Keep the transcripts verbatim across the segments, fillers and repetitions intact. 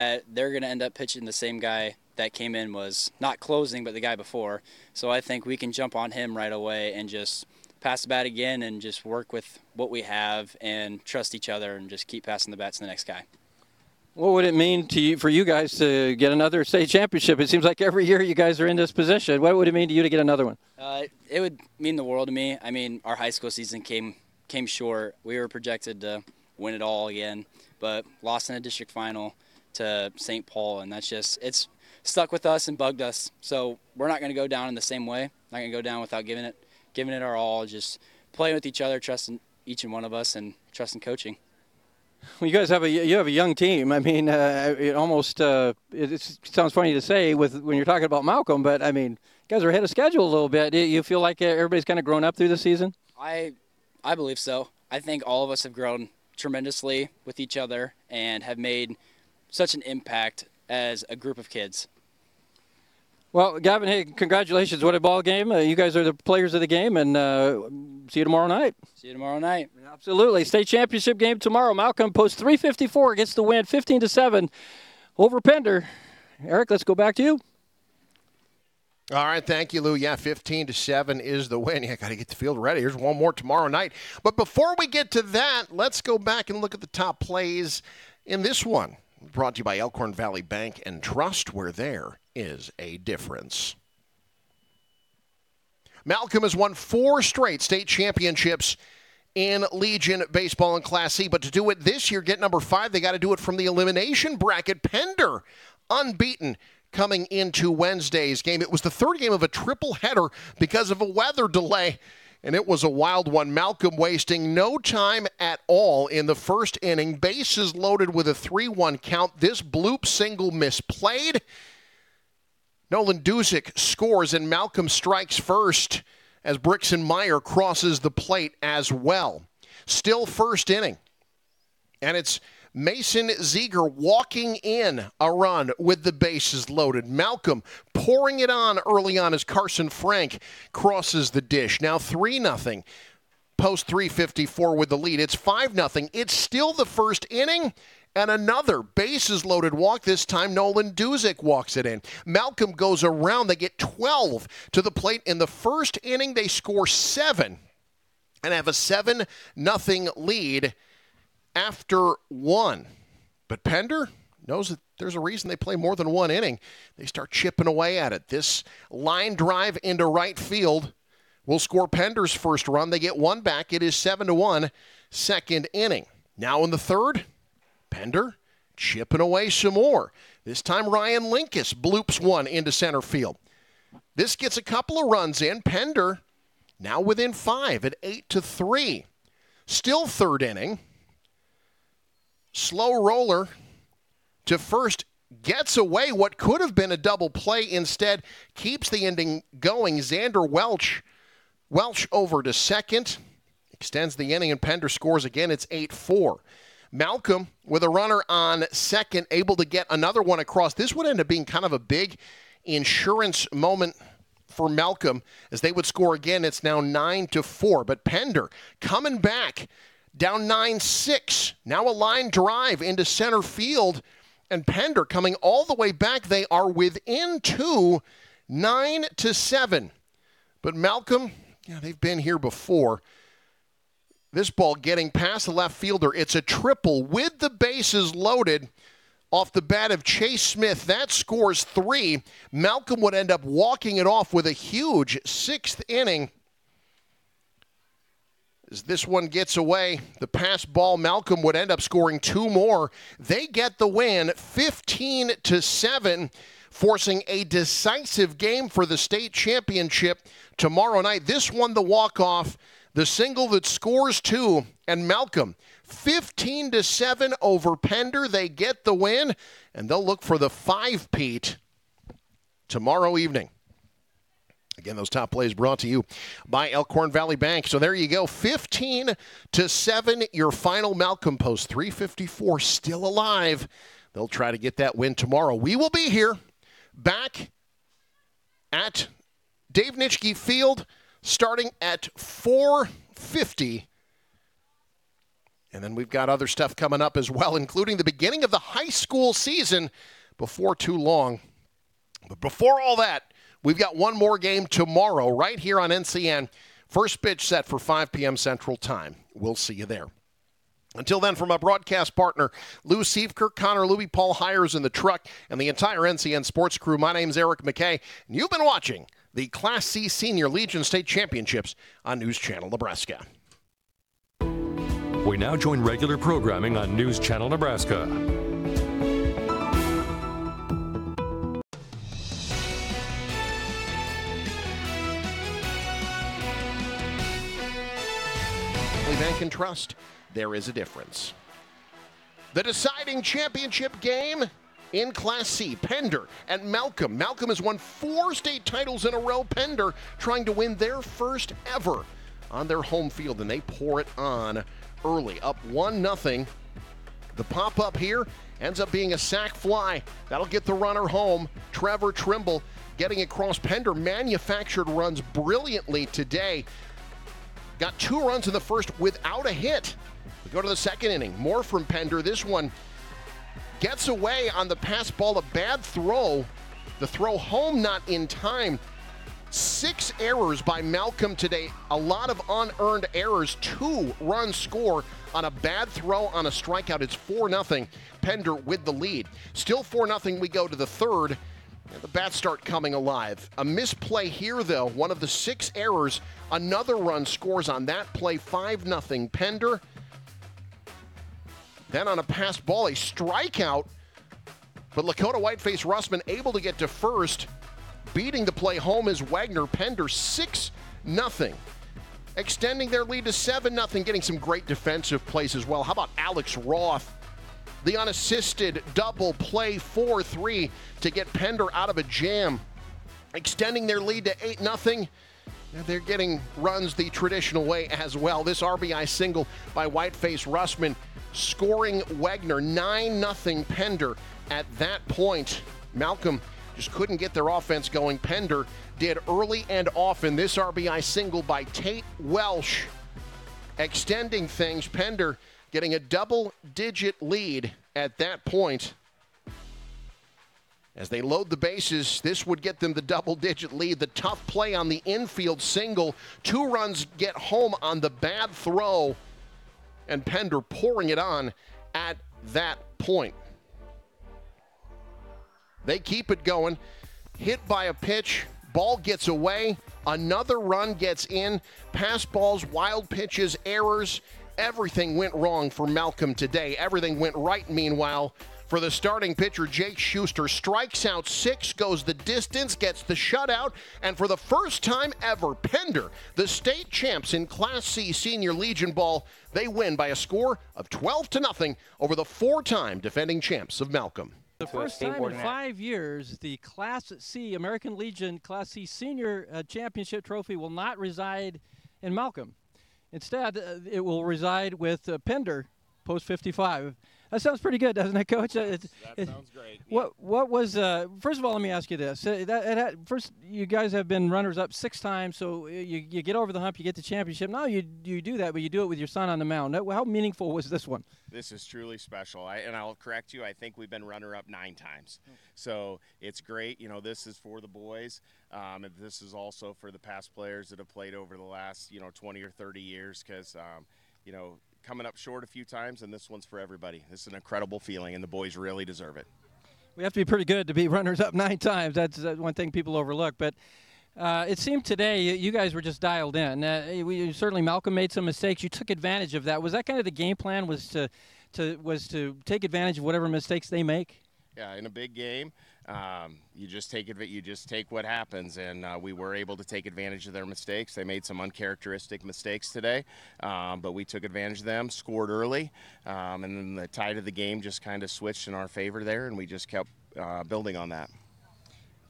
Uh, they're going to end up pitching the same guy that came in was not closing, but the guy before. So I think we can jump on him right away and just pass the bat again and just work with what we have and trust each other and just keep passing the bat to the next guy. What would it mean to you, for you guys to get another state championship? It seems like every year you guys are in this position. What would it mean to you to get another one? Uh, it would mean the world to me. I mean, our high school season came came short. We were projected to win it all again, but lost in a district final to Saint Paul, and that's just, it's stuck with us and bugged us. So we're not going to go down in the same way. Not going to go down without giving it giving it our all, just playing with each other, trusting each and one of us, and trusting coaching. Well, you guys have a you have a young team. I mean, uh, it almost uh, it, it sounds funny to say with when you're talking about Malcolm, but I mean, you guys are ahead of schedule a little bit. Do you feel like everybody's kind of grown up through the season? I I believe so. I think all of us have grown tremendously with each other and have made such an impact as a group of kids. Well, Gavin, hey, congratulations. What a ball game. Uh, you guys are the players of the game, and uh, see you tomorrow night. See you tomorrow night. Absolutely. State championship game tomorrow. Malcolm posts three fifty-four, gets the win fifteen to seven over Pender. Eric, let's go back to you. All right, thank you, Lou. Yeah, fifteen to seven is the win. Yeah, got to get the field ready. Here's one more tomorrow night. But before we get to that, let's go back and look at the top plays in this one. Brought to you by Elkhorn Valley Bank and Trust, where there is a difference. Malcolm has won four straight state championships in Legion Baseball and Class C, but to do it this year, get number five, they got to do it from the elimination bracket. Pender, unbeaten, coming into Wednesday's game. It was the third game of a triple header because of a weather delay, and it was a wild one. Malcolm wasting no time at all in the first inning. Bases loaded with a three one count. This bloop single misplayed. Nolan Duzick scores, and Malcolm strikes first as Brixon Meyer crosses the plate as well. Still first inning. And it's Mason Ziegler walking in a run with the bases loaded. Malcolm pouring it on early on as Carson Frank crosses the dish. Now three nothing. Post three fifty-four with the lead. It's five nothing. It's still the first inning. And another bases loaded walk. This time Nolan Duzick walks it in. Malcolm goes around. They get twelve to the plate. In the first inning, they score seven and have a seven nothing lead after one. But Pender knows that there's a reason they play more than one inning. They start chipping away at it. This line drive into right field will score Pender's first run. They get one back. It is seven to one, second inning. Now in the third, Pender chipping away some more. This time Ryan Linkus bloops one into center field. This gets a couple of runs in. Pender now within five at eight to three. Still third inning. Slow roller to first, gets away what could have been a double play. Instead, keeps the ending going. Xander Welch, Welch over to second. Extends the inning, and Pender scores again. It's eight four. Malcolm with a runner on second, able to get another one across. This would end up being kind of a big insurance moment for Malcolm as they would score again. It's now nine to four. But Pender coming back, down nine six. Now a line drive into center field. And Pender coming all the way back. They are within two, nine to seven. But Malcolm, yeah, they've been here before. This ball getting past the left fielder. It's a triple with the bases loaded off the bat of Chase Smith. That scores three. Malcolm would end up walking it off with a huge sixth inning. As this one gets away, the pass ball, Malcolm would end up scoring two more. They get the win, fifteen to seven, forcing a decisive game for the state championship tomorrow night. This one, the walk-off, the single that scores two, and Malcolm, fifteen to seven over Pender. They get the win, and they'll look for the five-peat tomorrow evening. Again, those top plays brought to you by Elkhorn Valley Bank. So there you go, fifteen to seven, your final. Malcolm post three fifty-four still alive. They'll try to get that win tomorrow. We will be here back at Dave Nitschke Field starting at four fifty And then we've got other stuff coming up as well, including the beginning of the high school season before too long. But before all that, we've got one more game tomorrow right here on N C N. First pitch set for five p.m. Central Time. We'll see you there. Until then, from our broadcast partner, Lou Siefker, Connor Louie, Paul Hires in the truck, and the entire N C N sports crew, my name's Eric McKay, and you've been watching the Class C Senior Legion State Championships on News Channel Nebraska. We now join regular programming on News Channel Nebraska. Bank and Trust, there is a difference. The deciding championship game in Class C, Pender and Malcolm. Malcolm has won four state titles in a row. Pender trying to win their first ever on their home field, and they pour it on early, up one nothing. The pop-up here ends up being a sac fly. That'll get the runner home. Trevor Trimble getting across. Pender manufactured runs brilliantly today. Got two runs in the first without a hit. We go to the second inning. More from Pender. This one gets away on the pass ball. A bad throw. The throw home not in time. Six errors by Malcolm today. A lot of unearned errors. Two run score on a bad throw on a strikeout. It's four nothing. Pender with the lead. Still four nothing. We go to the third. And the bats start coming alive. A misplay here, though. One of the six errors. Another run scores on that play. five nothing. Pender. Then on a passed ball, a strikeout. But Lakota Whiteface Russman able to get to first. Beating the play home is Wagner. Pender six nothing. Extending their lead to seven nothing. Getting some great defensive plays as well. How about Alex Roth? The unassisted double play four three to get Pender out of a jam. Extending their lead to eight nothing. They're getting runs the traditional way as well. This R B I single by Whiteface Russman scoring Wagner nine nothing Pender at that point. Malcolm just couldn't get their offense going. Pender did early and often. This R B I single by Tate Welsh extending things. Pender getting a double-digit lead at that point. As they load the bases, this would get them the double-digit lead. The tough play on the infield single. Two runs get home on the bad throw. And Pender pouring it on at that point. They keep it going. Hit by a pitch. Ball gets away. Another run gets in. Pass balls, wild pitches, errors. Everything went wrong for Malcolm today. Everything went right, meanwhile, for the starting pitcher, Jake Schuster. Strikes out six, goes the distance, gets the shutout, and for the first time ever, Pender, the state champs in Class C Senior Legion Ball, they win by a score of twelve to nothing over the four-time defending champs of Malcolm. The first time in five years, the Class C American Legion Class C Senior uh, Championship trophy will not reside in Malcolm. Instead, uh, it will reside with uh, Pender, post fifty-five. That sounds pretty good, doesn't it, Coach? Yes, it, that it, sounds great. What What was? Uh, first of all, let me ask you this: uh, that, it had, first, you guys have been runners-up six times, so you you get over the hump, you get the championship. Now you you do that, but you do it with your son on the mound. How meaningful was this one? This is truly special, I, and I'll correct you. I think we've been runner-up nine times, so it's great. You know, this is for the boys, um, and this is also for the past players that have played over the last, you know, twenty or thirty years, because, um, you know, coming up short a few times, and this one's for everybody. This is an incredible feeling, and the boys really deserve it. We have to be pretty good to be runners-up nine times. That's, that's one thing people overlook. But uh, it seemed today you guys were just dialed in. Uh, we, certainly Malcolm made some mistakes. You took advantage of that. Was that kind of the game plan? Was to, to was to take advantage of whatever mistakes they make? Yeah, in a big game, um, you just take it. You just take what happens, and uh, we were able to take advantage of their mistakes. They made some uncharacteristic mistakes today, um, but we took advantage of them, scored early, um, and then the tide of the game just kind of switched in our favor there, and we just kept uh, building on that.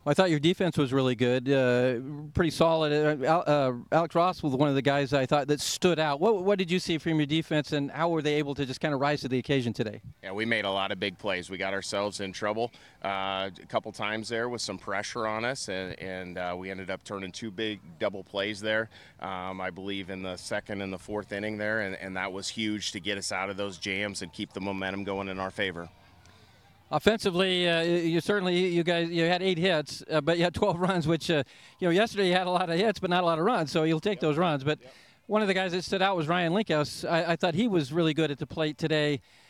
I thought your defense was really good, uh, pretty solid. Uh, Al- uh, Alex Ross was one of the guys I thought that stood out. What, what did you see from your defense, and how were they able to just kind of rise to the occasion today? Yeah, we made a lot of big plays. We got ourselves in trouble uh, a couple times there with some pressure on us, and, and uh, we ended up turning two big double plays there, um, I believe in the second and the fourth inning there, and, and that was huge to get us out of those jams and keep the momentum going in our favor. Offensively, uh, you certainly you guys you had eight hits, uh, but you had twelve runs. Which uh, you know yesterday you had a lot of hits, but not a lot of runs. So you'll take yep. those runs. But yep. one of the guys that stood out was Ryan Linkhouse. I, I thought he was really good at the plate today.